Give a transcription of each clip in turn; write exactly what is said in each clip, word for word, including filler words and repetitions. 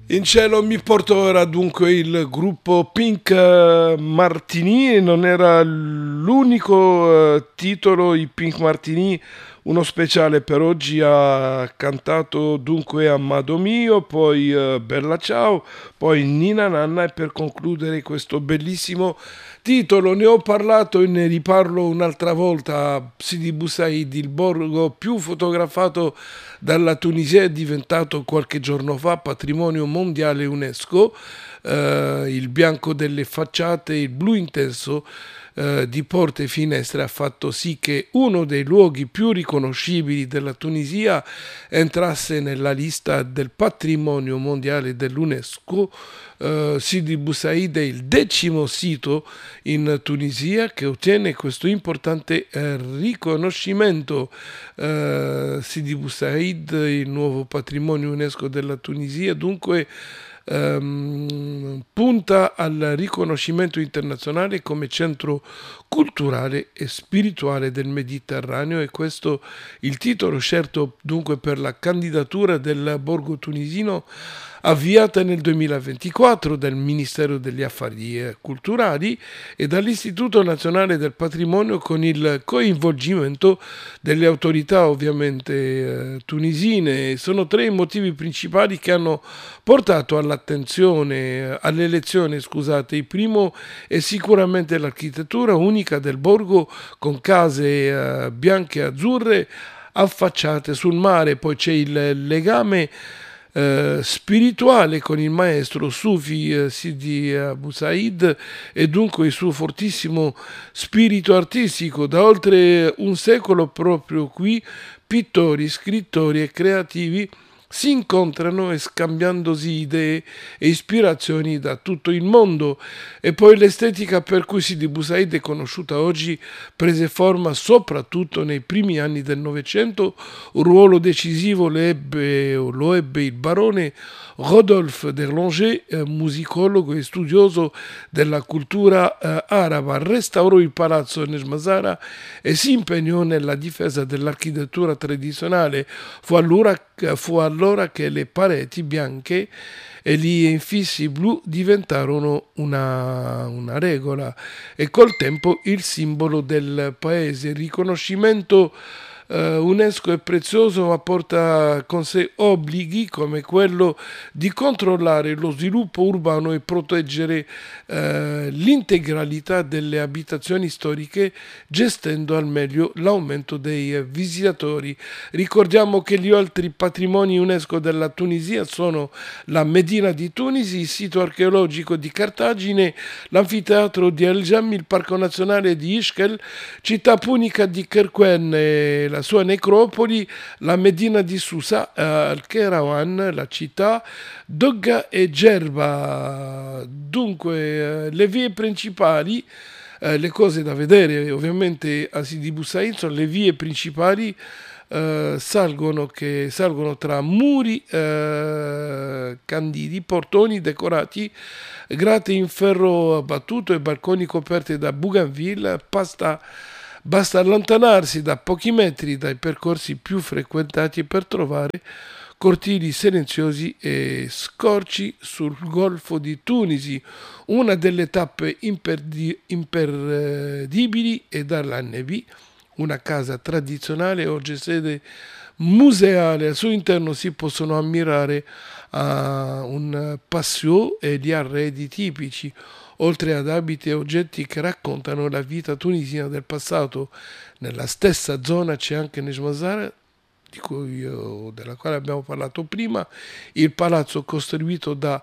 In cielo mi porto ora dunque il gruppo Pink eh, Martini, non era l'unico eh, titolo, i Pink Martini, uno speciale per oggi ha cantato dunque Amado Mio, poi eh, Bella Ciao, poi Nina Nanna e per concludere questo bellissimo titolo ne ho parlato e ne riparlo un'altra volta. Sidi Bou Said, il borgo più fotografato dalla Tunisia, è diventato qualche giorno fa patrimonio mondiale UNESCO. Eh, il bianco delle facciate, il blu intenso eh, di porte e finestre ha fatto sì che uno dei luoghi più riconoscibili della Tunisia entrasse nella lista del patrimonio mondiale dell'UNESCO. Uh, Sidi Bou Said è il decimo sito in Tunisia che ottiene questo importante eh, riconoscimento. Uh, Sidi Bou Said, il nuovo patrimonio UNESCO della Tunisia, dunque ehm, punta al riconoscimento internazionale come centro culturale e spirituale del Mediterraneo, e questo il titolo scelto dunque per la candidatura del borgo tunisino avviata nel duemilaventiquattro dal Ministero degli Affari Culturali e dall'Istituto Nazionale del Patrimonio, con il coinvolgimento delle autorità ovviamente eh, tunisine. Sono tre i motivi principali che hanno portato all'attenzione, all'elezione, scusate. Il primo è sicuramente l'architettura unica del borgo con case eh, bianche e azzurre affacciate sul mare, poi c'è il legame eh, spirituale con il maestro Sufi eh, Sidi Bou Said e dunque il suo fortissimo spirito artistico. Da oltre un secolo proprio qui pittori, scrittori e creativi si incontrano e scambiandosi idee e ispirazioni da tutto il mondo. E poi l'estetica per cui Sidi Bou Said è conosciuta oggi prese forma soprattutto nei primi anni del Novecento. Un ruolo decisivo lo ebbe, lo ebbe il barone Rodolphe d'Erlanger, eh, musicologo e studioso della cultura eh, araba. Restaurò il palazzo Nejmazara e si impegnò nella difesa dell'architettura tradizionale. Fu allora, fu allora che le pareti bianche e gli infissi blu diventarono una, una regola e col tempo il simbolo del paese. Il riconoscimento Uh, UNESCO è prezioso, ma porta con sé obblighi come quello di controllare lo sviluppo urbano e proteggere uh, l'integralità delle abitazioni storiche, gestendo al meglio l'aumento dei uh, visitatori. Ricordiamo che gli altri patrimoni UNESCO della Tunisia sono la Medina di Tunisi, il sito archeologico di Cartagine, l'anfiteatro di El Jam, il parco nazionale di Ischel, città punica di Kerkuen e la sua necropoli, la Medina di Susa, eh, Al-Kerawan, la città, Dogga e Gerba. Dunque, eh, le vie principali, eh, le cose da vedere ovviamente a Sidi Bou Said sono le vie principali. Uh, salgono, che salgono tra muri uh, candidi, portoni decorati, grate in ferro battuto e balconi coperti da bougainville. Basta, basta allontanarsi da pochi metri dai percorsi più frequentati per trovare cortili silenziosi e scorci sul golfo di Tunisi. Una delle tappe imperdi- imperdibili è dalla Nevi, una casa tradizionale, oggi sede museale. Al suo interno si possono ammirare uh, un patio e gli arredi tipici, oltre ad abiti e oggetti che raccontano la vita tunisina del passato. Nella stessa zona c'è anche Nejmazara, di cui io, della quale abbiamo parlato prima, il palazzo costruito da,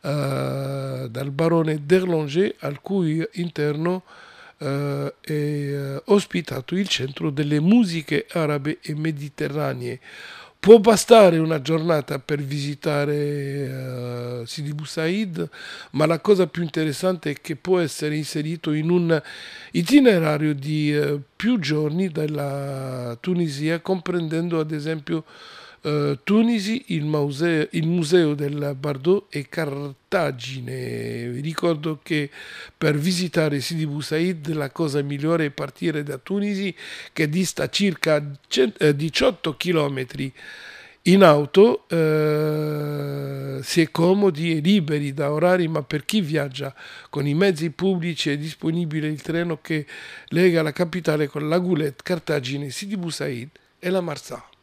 uh, dal barone d'Erlanger, al cui interno Uh, è uh, ospitato il centro delle musiche arabe e mediterranee. Può bastare una giornata per visitare uh, Sidi Bou Said, ma la cosa più interessante è che può essere inserito in un itinerario di uh, più giorni della Tunisia, comprendendo ad esempio Uh, Tunisi, il museo, il museo del Bardo e Cartagine. Vi ricordo che per visitare Sidi Bou Said la cosa migliore è partire da Tunisi, che dista circa diciotto chilometri In auto eh, si è comodi e liberi da orari, ma per chi viaggia con i mezzi pubblici è disponibile il treno che lega la capitale con la Goulette, Cartagine, Sidi Bou Said e la Marsà.